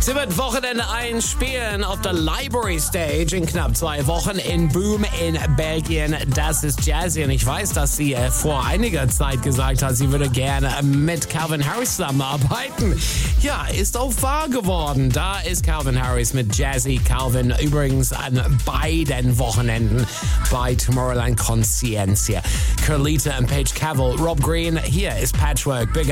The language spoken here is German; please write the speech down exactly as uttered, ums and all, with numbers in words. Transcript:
Sie wird Wochenende einspielen auf der Library Stage in knapp zwei Wochen in Boom in Belgien. Das ist Jazzy und ich weiß, dass sie äh, vor einiger Zeit gesagt hat, sie würde gerne mit Calvin Harris zusammenarbeiten. Ja, ist auch wahr geworden. Da ist Calvin Harris mit Jazzy Calvin übrigens an beiden Wochenenden bei Tomorrowland Consciencia. Carlita und Paige Cavill, Rob Green, hier ist Patchwork. Big